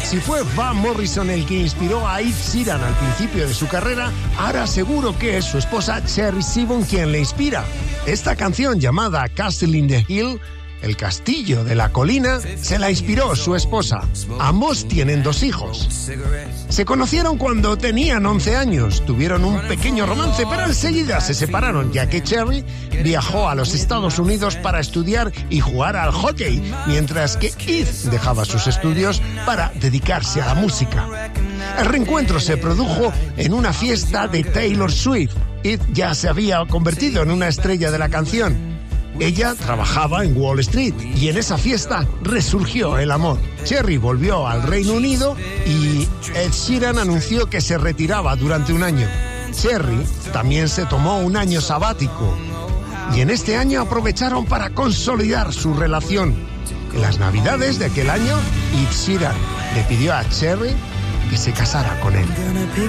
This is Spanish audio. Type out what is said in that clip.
Si fue Van Morrison el que inspiró a Ed Sheeran al principio de su carrera, ahora seguro que es su esposa Sherry Sivan quien le inspira. Esta canción llamada Castle in the Hill, el castillo de la colina, se la inspiró su esposa. Ambos tienen 2 hijos. Se conocieron cuando tenían 11 años, tuvieron un pequeño romance, pero enseguida se separaron, ya que Sherry viajó a los Estados Unidos para estudiar y jugar al hockey, mientras que Ed dejaba sus estudios para dedicarse a la música. El reencuentro se produjo en una fiesta de Taylor Swift. Ed ya se había convertido en una estrella de la canción. Ella trabajaba en Wall Street y en esa fiesta resurgió el amor. Sherry volvió al Reino Unido y Ed Sheeran anunció que se retiraba durante un año. Sherry también se tomó un año sabático y en este año aprovecharon para consolidar su relación. En las Navidades de aquel año, Ed Sheeran le pidió a Sherry que se casara con él.